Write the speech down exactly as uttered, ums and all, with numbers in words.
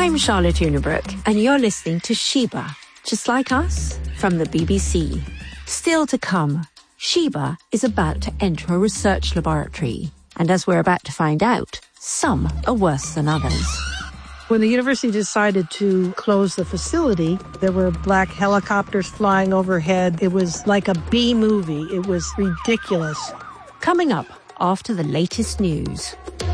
I'm Charlotte Unibrook, and you're listening to Sheba, Just Like Us, from the B B C. Still to come, Sheba is about to enter a research laboratory, and as we're about to find out, some are worse than others. When the university decided to close the facility, there were black helicopters flying overhead. It was like a B-movie. It was ridiculous. Coming up after the latest news.